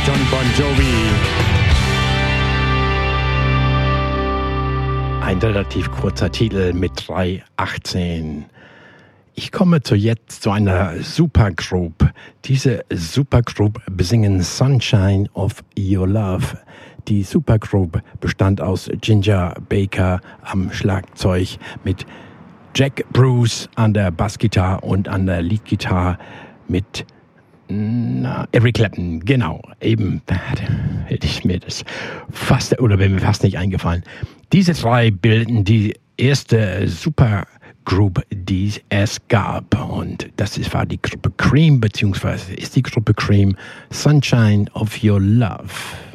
John Bon Jovi. Ein relativ kurzer Titel mit 3:18. Ich komme jetzt zu einer Supergroup. Diese Supergroup besingen Sunshine of Your Love. Die Supergroup bestand aus Ginger Baker am Schlagzeug mit Jack Bruce an der Bassgitarre und an der Leadgitarre mit Eric Clapton. Genau, eben hätte ich mir das fast, oder wäre mir fast nicht eingefallen. Diese drei bilden die erste Supergroup, die es gab. Und das war die Gruppe Cream, beziehungsweise ist die Gruppe Cream, Sunshine of Your Love.